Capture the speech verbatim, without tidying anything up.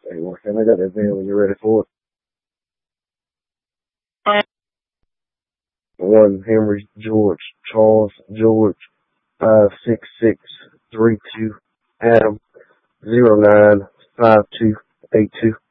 Hey, well, can I got that van when you're ready for it? One Henry George Charles George five six six three two Adam zero nine five two eight two.